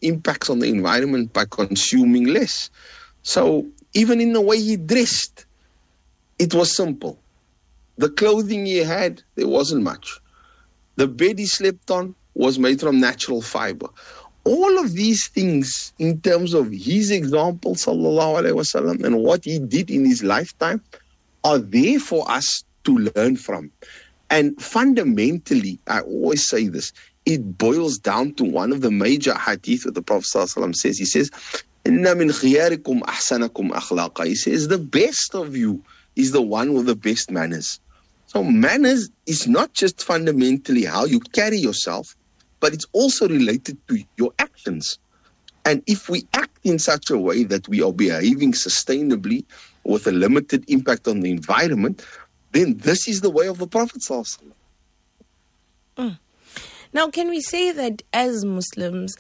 impacts on the environment by consuming less. So even in the way he dressed, it was simple. The clothing he had, there wasn't much. The bed he slept on was made from natural fiber. All of these things, in terms of his example, sallallahu alaihi wasallam, and what he did in his lifetime, are there for us to learn from. And fundamentally, I always say this, it boils down to one of the major hadith that the Prophet sallallahu alaihi wasallam says. He says, "Inna min khiyarikum ahsanakum akhlaqa." He says, the best of you is the one with the best manners. So manners is not just fundamentally how you carry yourself, but it's also related to your actions. And if we act in such a way that we are behaving sustainably with a limited impact on the environment, then this is the way of the Prophet sallallahu alaihi wasallam. Now, can we say that as Muslims,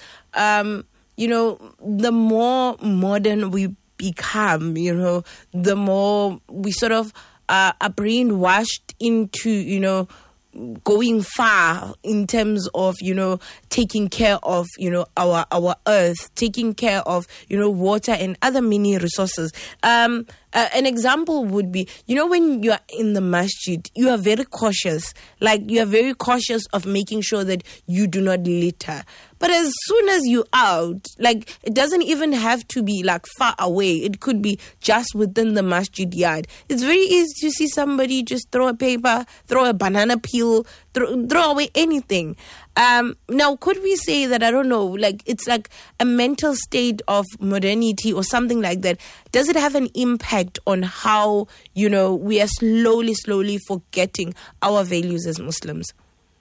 the more modern we become, the more we sort of are brainwashed into, going far in terms of, taking care of, our earth, taking care of, water and other many resources. An example would be, when you are in the masjid, you are very cautious. Like, you are very cautious of making sure that you do not litter. But as soon as you're out, like, it doesn't even have to be, like, far away. It could be just within the masjid yard. It's very easy to see somebody just throw a paper, throw a banana peel, throw away anything. Now, could we say that, I don't know, like, it's like a mental state of modernity or something like that? Does it have an impact on how, we are slowly forgetting our values as Muslims?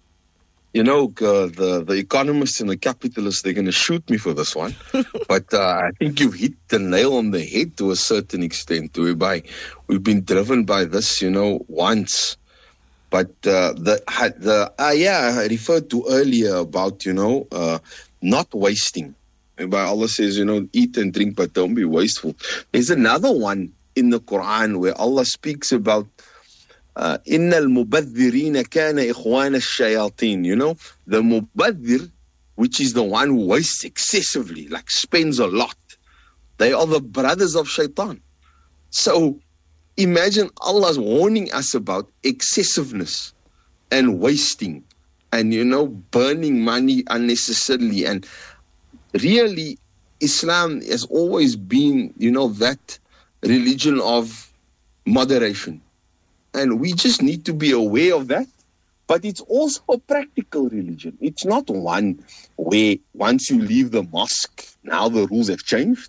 The economists and the capitalists, they're going to shoot me for this one. But I think you've hit the nail on the head to a certain extent, whereby we've been driven by this, once. But the ayah I referred to earlier about, not wasting. Whereby Allah says, eat and drink, but don't be wasteful. There's another one in the Quran where Allah speaks about إِنَّ الْمُبَذِّرِينَ كَانَ إِخْوَانَ الشَّيَاطِينَ. The mubadhir, which is the one who wastes excessively, like spends a lot, they are the brothers of shaitan. So imagine Allah's warning us about excessiveness and wasting and, burning money unnecessarily. And really, Islam has always been, that religion of moderation. And we just need to be aware of that. But it's also a practical religion. It's not one where once you leave the mosque, now the rules have changed.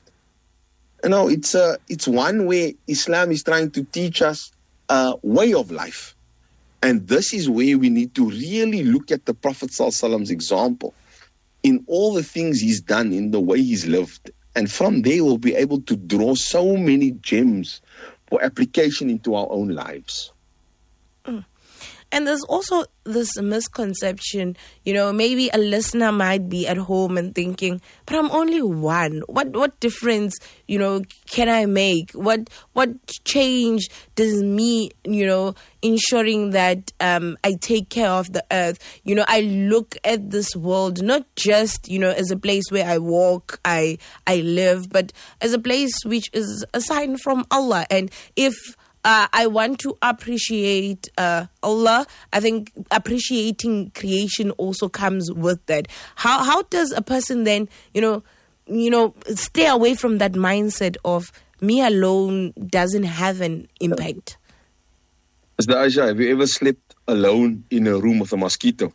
It's one where Islam is trying to teach us a way of life. And this is where we need to really look at the Prophet ﷺ's example in all the things he's done, in the way he's lived. And from there, we'll be able to draw so many gems for application into our own lives. And there's also this misconception, maybe a listener might be at home and thinking, but I'm only one. What difference, can I make? What change does me, ensuring that I take care of the earth? I look at this world not just, as a place where I walk, I live, but as a place which is a sign from Allah. And if I want to appreciate Allah, I think appreciating creation also comes with that. How does a person then, stay away from that mindset of me alone doesn't have an impact? Mr. Aisha, have you ever slept alone in a room with a mosquito?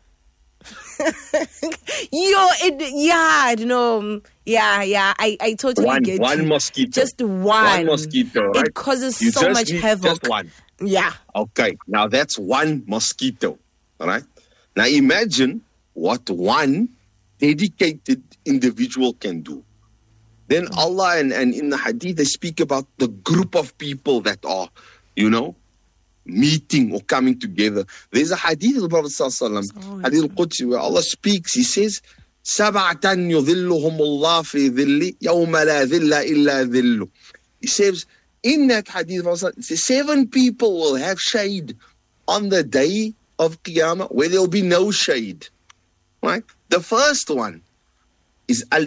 I totally get one you. mosquito. Just one. One mosquito, right? It causes so much havoc. Just one. Yeah. Okay, now that's one mosquito, all right? Now imagine what one dedicated individual can do. Then Allah and in the hadith, they speak about the group of people that are, meeting or coming together. There's a hadith of the Prophet ﷺ, hadith al-Qudsi, where Allah speaks. He says, سَبَعَةً يُظِلُّهُمُ اللَّهُ فِي ظِلِّ يَوْمَ لَا ظِلَّ إِلَّا ظِلُّ. He says, in that hadith, it says, 7 people will have shade on the day of Qiyamah where there will be no shade. Right? The first one is